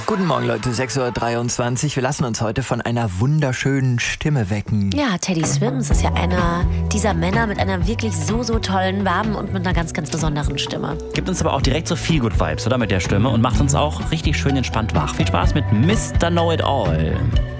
Guten Morgen, Leute, 6:23 Uhr. Wir lassen uns heute von einer wunderschönen Stimme wecken. Ja, Teddy Swims ist ja einer dieser Männer mit einer wirklich so tollen, warmen und mit einer ganz, ganz besonderen Stimme. Gibt uns aber auch direkt so Feel-Good-Vibes, oder? Mit der Stimme und macht uns auch richtig schön entspannt wach. Viel Spaß mit Mr. Know-It-All.